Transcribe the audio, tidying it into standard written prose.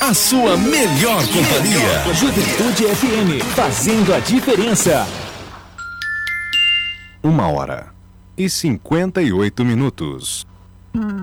a sua melhor companhia. Juventude FM, fazendo a diferença. 1h58.